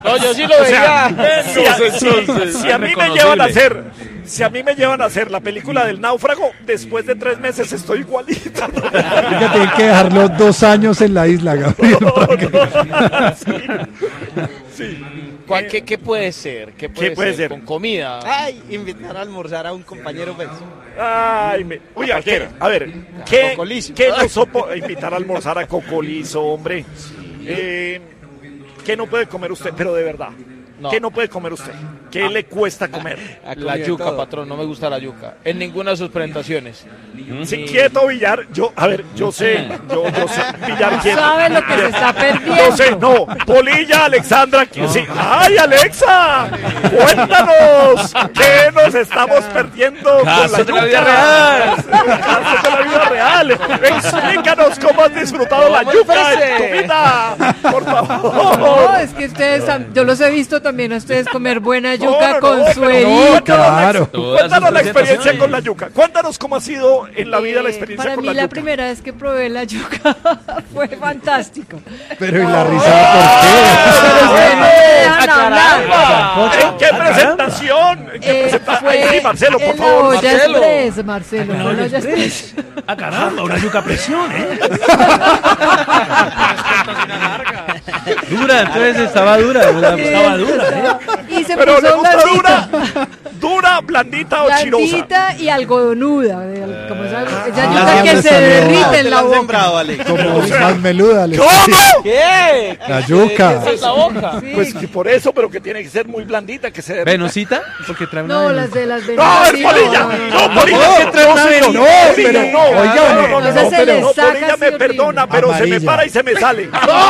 No, yo sí lo veía. Si a mí me llevan a hacer la película del náufrago, después de 3 meses estoy igualito. Tienen que dejarlo 2 años en la isla, Gabriel. Sí. ¿Qué puede ser? ¿Qué puede ser? Con comida. Ay, invitar a almorzar a un compañero. Pues. Uy, a ver, ¿qué no invitar a almorzar a Cocolizo, hombre? ¿Qué no puede comer usted? Pero de verdad. No. ¿Qué no puede comer usted? ¿Qué le cuesta comer? La yuca, patrón, no me gusta la yuca. En ninguna de sus presentaciones. Sí, quieto, Villar. Yo sé, Villar quieto. ¿Sabe lo que se está perdiendo? Yo sé, no. Polilla, Alexandra. Sí. ¡Ay, Alexa! Cuéntanos, ¿qué nos estamos perdiendo Casos con la de la yuca? vida real. Casos de la vida real. Explícanos cómo has disfrutado la yuca en tu vida. Por favor. No, es que ustedes, yo los he visto también a ustedes comer buena yuca con suerito. Claro. Cuéntanos la experiencia con la yuca. Cuéntanos cómo ha sido en la vida la experiencia para con mí la yuca. la primera vez que probé la yuca fue fantástico. Pero ¿y la risada por qué? ¿En qué presentación? Sí, Marcelo, por favor. Marcelo. Caramba, una yuca a presión, Dura, entonces estaba dura. Estaba dura, Y se Pero puso le gusta blandita. dura, blandita o chirosa. Blandita y algodonuda. Como esa yuca ya que me se salió. derrite en Te la la han boca. sembrado, Alex. Como más meluda. ¿Cómo? ¿Qué? La yuca. ¿Qué es la boca? Sí. Pues que por eso, pero que tiene que ser muy blandita, que se derrita. ¿Venosita? Porque trae una No, venosa. las de las ¡No, venas. es Polilla! ¡No, Polilla! No, trae una venita. No, pero oiga, no, Esa se le saca Polilla me así perdona, pero se me Amarilla. para y se me sale.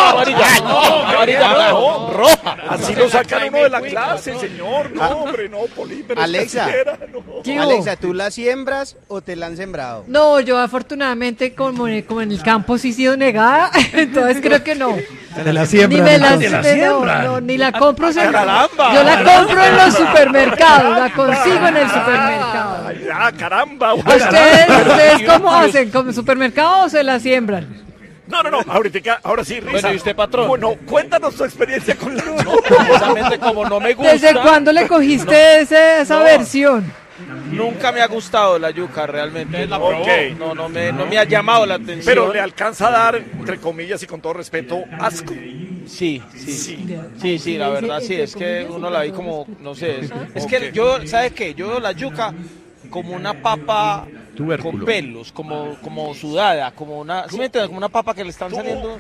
Amarilla, roja. Así lo sacan uno de la clase, señor. No, hombre, no, Polilla. pero Alexa. siquiera, no. ¿Qué hubo? Alexa, ¿tú la siembras o te la han sembrado? No, yo afortunadamente como en el campo sí he sido negada, entonces creo que no. De la Ni siembra. me la, entonces. ni la compro. ¡Caramba! Yo la compro en los supermercados, la consigo en el supermercado. Ay, caramba. ¿Ustedes cómo hacen? ¿Con supermercado o se la siembran? No, ahora sí, Risa. Bueno, ¿y usted, patrón? Bueno, cuéntanos tu experiencia con la Precisamente como no me gusta. ¿Desde cuándo le cogiste esa versión? Nunca me ha gustado la yuca, realmente. Ok. No me ha llamado la atención. Pero le alcanza a dar, entre comillas y con todo respeto, asco. Sí, la verdad sí, es que uno la vi como, no sé, es que yo, ¿sabes qué? Yo veo la yuca como una papa Tubérculo. con pelos, como sudada, como una, ¿sí me entiendes? Como una papa que le están saliendo.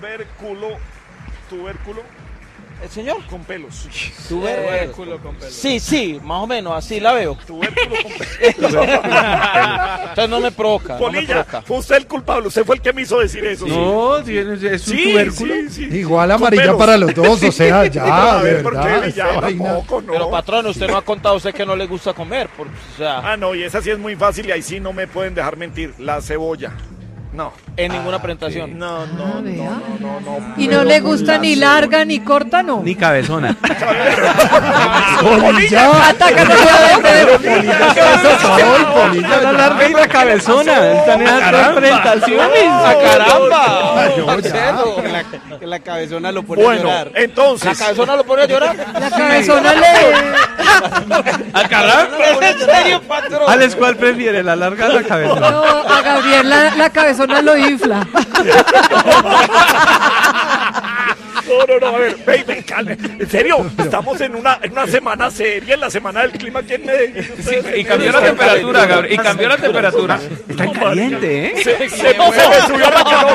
Tubérculo ¿El señor? con pelos. Tubérculo con pelos. Sí, más o menos, así la veo. Tubérculo con pelos. Entonces no me provoca, Polilla, fue usted el culpable, usted fue el que me hizo decir eso. No, es un tubérculo. Sí. Igual Con amarilla pelos. para los dos, o sea, ya, A de ver, ¿por verdad. qué? Ya, esa vaina. tampoco, no. Pero patrón, usted no ha contado a usted que no le gusta comer, o sea, Ah, no, y esa sí es muy fácil y ahí sí no me pueden dejar mentir. La cebolla. No. en ninguna presentación. No. ¿Y no le gusta ni larga ni corta, no? Ni cabezona. Polilla. Atácate La larga y la cabezona. Están en las presentaciones. ¡Ah, caramba! Yo, Marcelo. Que la cabezona lo pone a Bueno, llorar. ¿La entonces. cabezona lo pone a llorar? La cabezona le... ¡Ah, caramba! ¿En serio, patrón? Alex, ¿cuál prefiere? ¿La larga o la cabezona? No, a Gabriel la cabezona lo infla. No, a ver, baby, calme. En serio, estamos en una semana seria, en la semana del clima aquí en Medellín. Sí, y cambió la temperatura, Gabriel. Y cambió la temperatura. Está caliente, ¿eh? Se me subió la calor.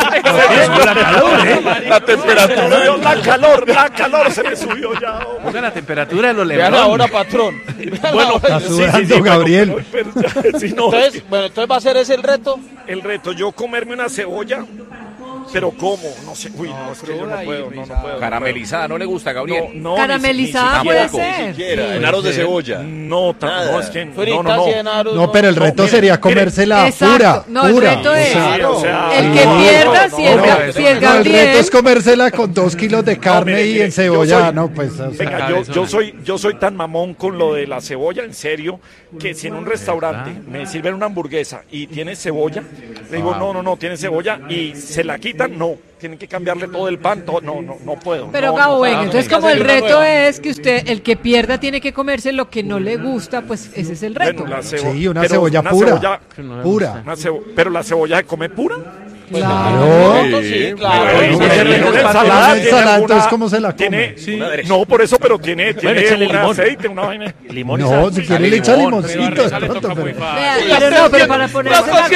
La temperatura. La calor se me subió ya. Oiga, la temperatura de los Vean Lebron. ahora, patrón. Bueno, Está sudando, Gabriel. bueno, pero ya, sí, no, Entonces va a ser ese el reto. el reto, yo comerme una cebolla, pero ¿cómo? No sé, uy, no, es que yo no puedo, no puedo. Caramelizada, ¿no le gusta, Gabriel? No, Caramelizada ni puede siquiera. ser. En aros de cebolla. No, no, es que Fritas y en aros, No, pero el reto mire, sería comérsela Exacto. pura. No, el pura. reto es o sea, el que no, pierda, no, si es no, Ga- si es No, el reto Gabriel. es comérsela con 2 kilos de carne mire, y mire, en cebolla, yo soy- no, pues. O sea, Venga, yo soy tan mamón con lo de la cebolla, en serio, que si en un restaurante me sirven una hamburguesa y tiene cebolla, le digo, no, tiene cebolla y se la quito. quitan, no. Tienen que cambiarle todo el pan, todo, no puedo. Pero no, Gabo, venga, no, entonces no, como el no, reto no. es que el que pierda tiene que comerse lo que no le gusta, pues ese es el reto. Bueno, Sí, una pero cebolla una pura. cebolla- Pura. pero la cebolla se come pura. Claro. Sí, claro. Bueno, Bueno, en una una ensalada tiene ensalada, alguna- entonces, ¿cómo se la come? tiene- no, por eso, pero tiene échale un limón. aceite, una vaina. Limón y No, sal. si quiere le echa Limón. limoncito de pronto, pero... Vea, pero no, pero para ponerse la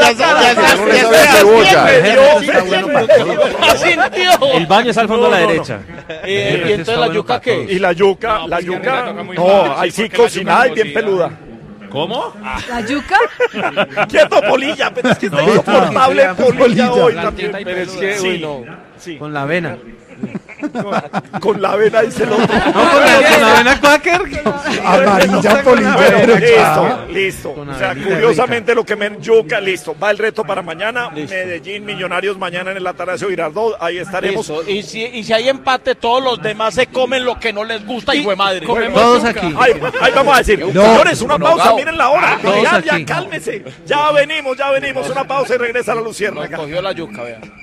El baño es al fondo a la derecha. Y entonces la yuca que Y la yuca, no, ahí sí cocinada y bien peluda. ¿Cómo? la yuca. Quieto, Polilla, pero es que está insoportable Polilla hoy también. pero es que, Sí, uy, no. sí, Con la avena. con la avena dice el otro. Con la avena Quaker. Amarilla polilla, pero ya. Listo. Con O sea, avenida curiosamente lo que me yuca, listo. Va el reto para mañana. Medellín, Millonarios mañana en el Atanasio Girardot. Ahí estaremos. Eso. Y si hay empate, todos los demás se comen lo que no les gusta, hijo de madre. Todos aquí. Ahí vamos a decir. Señores, una pausa, miren la hora. Todos Ya, aquí. cálmese. Ya venimos. Una pausa y regresa a la Nos Luciérnaga. cogió la yuca, vea.